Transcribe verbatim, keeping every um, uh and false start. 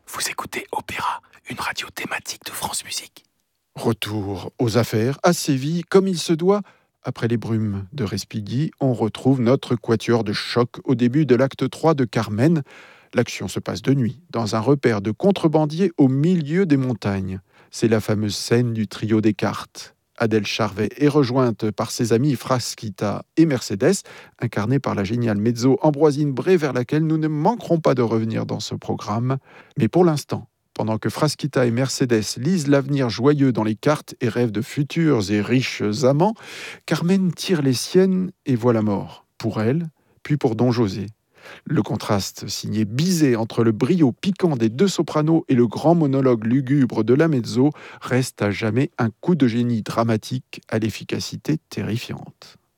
Vous écoutez Opéra, une radio thématique de France Musique. Retour aux affaires à Séville, comme il se doit. Après les brumes de Respighi, on retrouve notre quatuor de choc au début de l'acte trois de Carmen. L'action se passe de nuit, dans un repère de contrebandiers au milieu des montagnes. C'est la fameuse scène du trio des cartes. Adèle Charvet est rejointe par ses amis Frasquita et Mercedes, incarnés par la géniale mezzo Ambroisine Bray, vers laquelle nous ne manquerons pas de revenir dans ce programme. Mais pour l'instant, pendant que Frasquita et Mercedes lisent l'avenir joyeux dans les cartes et rêvent de futurs et riches amants, Carmen tire les siennes et voit la mort, pour elle, puis pour Don José. Le contraste signé Bizet entre le brio piquant des deux sopranos et le grand monologue lugubre de la mezzo reste à jamais un coup de génie dramatique à l'efficacité terrifiante.